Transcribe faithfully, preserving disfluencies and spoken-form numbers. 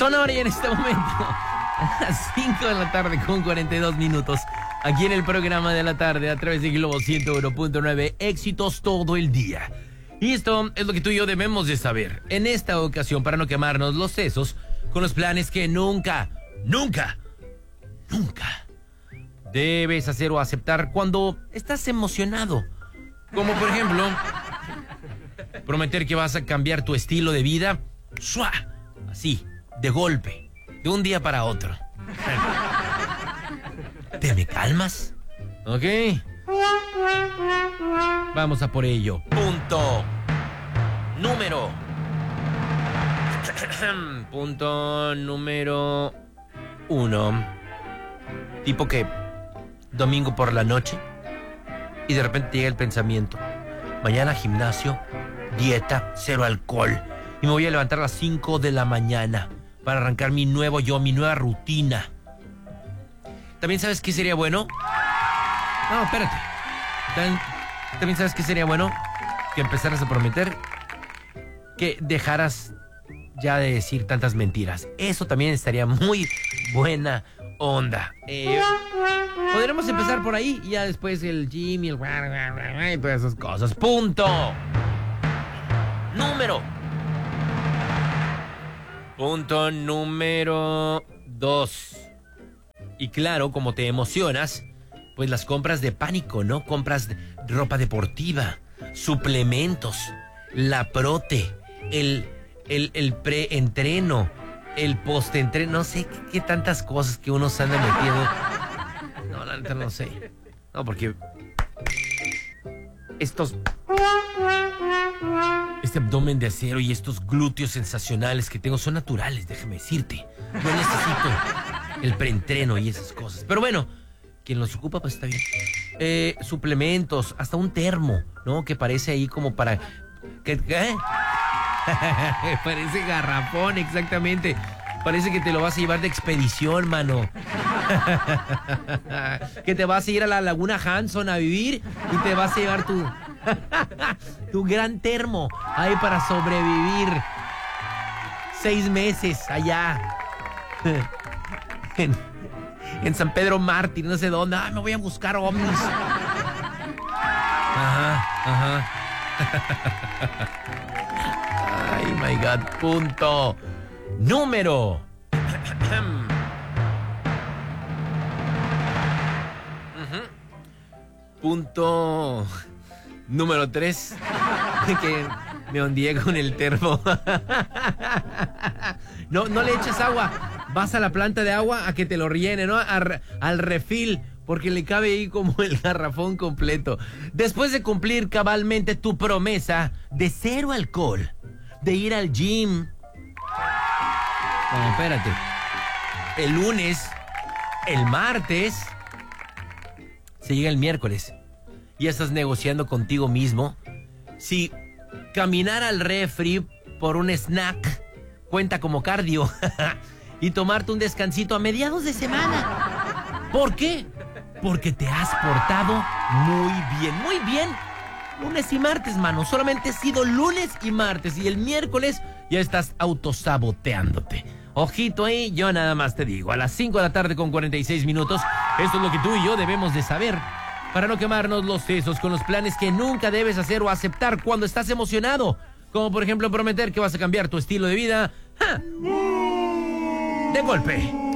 Sonora y en este momento a las cinco de la tarde con cuarenta y dos minutos. Aquí en el programa de la tarde a través de Globo ciento uno punto nueve. Éxitos todo el día. Y esto es lo que tú y yo debemos de saber. En esta ocasión, para no quemarnos los sesos con los planes que nunca, nunca, nunca debes hacer o aceptar cuando estás emocionado. Como por ejemplo, prometer que vas a cambiar tu estilo de vida. ¡Shua! Así, de golpe, de un día para otro. ¿Te me calmas? ¿Ok? Vamos a por ello. Punto número. Punto número uno. Tipo que domingo por la noche y de repente llega el pensamiento. Mañana gimnasio, dieta, cero alcohol. Y me voy a levantar a las cinco de la mañana para arrancar mi nuevo yo, mi nueva rutina. ¿También sabes qué sería bueno? No, espérate. ¿También, ¿También sabes qué sería bueno? Que empezaras a prometer que dejaras ya de decir tantas mentiras. Eso también estaría muy buena onda. Eh, podremos empezar por ahí y ya después el gym y el... y todas esas cosas. Punto. Número. Punto número dos. Y claro, como te emocionas, pues las compras de pánico, ¿no? Compras de ropa deportiva, suplementos, la prote, el, el, el preentreno, el postentreno, no sé qué, qué tantas cosas que uno se anda metiendo. No, la neta no sé. No, porque estos... Este abdomen de acero y estos glúteos sensacionales que tengo son naturales, déjame decirte. No necesito el preentreno y esas cosas. Pero bueno, quien los ocupa, pues está bien. Eh, suplementos, hasta un termo, ¿no? Que parece ahí como para... ¿Qué? ¿Qué? Parece garrafón, exactamente. Parece que te lo vas a llevar de expedición, mano. Que te vas a ir a la Laguna Hanson a vivir y te vas a llevar tu... tu gran termo ahí para sobrevivir seis meses allá en, en San Pedro Mártir, no sé dónde. Ah, me voy a buscar ovnis. Ajá, ajá. Ay, my God. Punto número punto número tres. Que me ondeé con el termo. No, no le eches agua. Vas a la planta de agua a que te lo rellene, ¿no? A, al refil, porque le cabe ahí como el garrafón completo. Después de cumplir cabalmente tu promesa de cero alcohol, de ir al gym. No, espérate. El lunes, el martes, se llega el miércoles. Ya estás negociando contigo mismo si caminar al refri por un snack cuenta como cardio y tomarte un descansito a mediados de semana. ¿Por qué? Porque te has portado muy bien, muy bien. Lunes y martes, mano. Solamente ha sido lunes y martes y el miércoles ya estás autosaboteándote. Ojito ahí, yo nada más te digo. A las cinco de la tarde con cuarenta y seis minutos, esto es lo que tú y yo debemos de saber para no quemarnos los sesos con los planes que nunca debes hacer o aceptar cuando estás emocionado. Como por ejemplo prometer que vas a cambiar tu estilo de vida. ¡Ja! De golpe.